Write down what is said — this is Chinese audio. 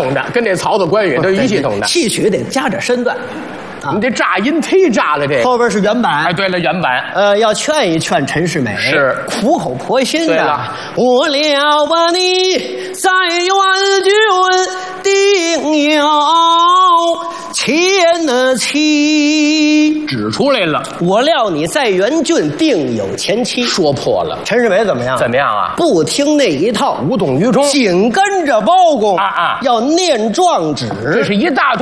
统的，跟这曹操、关羽都一系统的。 戏曲得加点身段。 你这炸音忒炸了，这后边是原版。 哎，对了，原版要劝一劝陈世美， 是苦口婆心的。 对了， 我了把你在元军定有前妻， 指出来了， 我料你在元郡定有前妻。 说破了。 陈世美怎么样？ 怎么样啊？ 不听那一套， 无动于衷， 紧跟着包公啊， 要念状纸， 这是一大